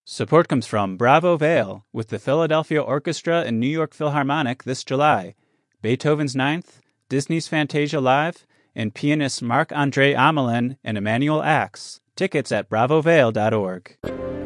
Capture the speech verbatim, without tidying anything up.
Support comes from Bravo Vale with the Philadelphia Orchestra and New York Philharmonic this July, Beethoven's Ninth, Disney's Fantasia Live, and pianists Marc-Andre Amelin and Emmanuel Ax. Tickets at bravo vale dot org.